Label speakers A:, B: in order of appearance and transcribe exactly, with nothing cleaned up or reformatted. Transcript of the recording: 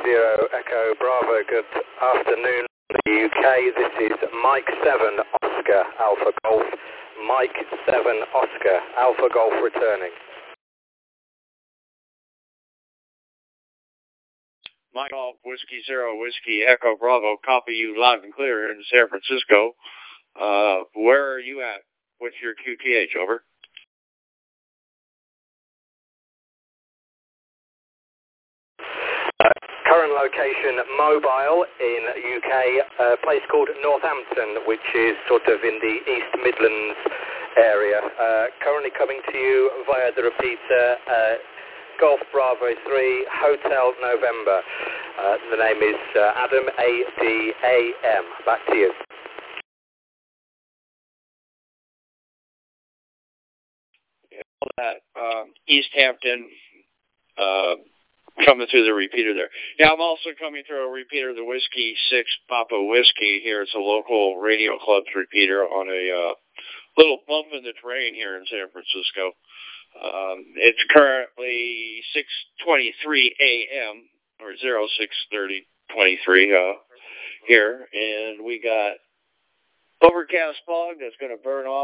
A: Zero Echo Bravo. Good afternoon, the U K. This is Mike seven Oscar Alpha Golf. Mike seven Oscar Alpha Golf returning.
B: Mike Golf Whiskey Zero Whiskey Echo Bravo. Copy you loud and clear here in San Francisco. Uh, where are you at? What's your Q T H? Over.
A: Uh, current location mobile in U K, a place called Northampton, which is sort of in the East Midlands area. Uh, currently coming to you via the repeater, uh, Golf Bravo three, Hotel November. Uh, the name is uh, Adam A D A M. Back to you.
B: All that um, East Hampton. Uh, Coming through the repeater there. Yeah, I'm also coming through a repeater, the Whiskey six Papa Whiskey here. It's a local radio club's repeater on a uh, little bump in the terrain here in San Francisco. Um, it's currently six twenty-three a m or zero six thirty twenty-three uh, here, and we got overcast fog that's going to burn off.